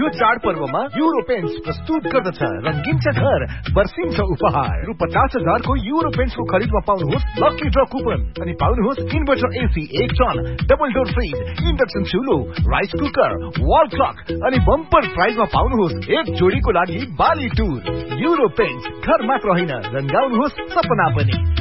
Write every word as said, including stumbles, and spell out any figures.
यो चाडपर्वमा euro paints प्रस्तुत गर्दछ रंगीन छ घर बर्सिन्छ उपहार। रु पचास हजार को युरो पेन्ट्स को खरीदमा पाउनुहोस् लकी ड्र कुपन अनि पाउनुहोस् इन्भर्टर एसी, एक ton, double door fridge, induction चुलो, rice cooker, wall clock अनि बम्पर प्राइजमा पाउनुहोस् एक जोडीको लागि बाली टुर। युरो पेन्ट्स घर मात्र होइन, रंगाउनुहोस् सपना पनि।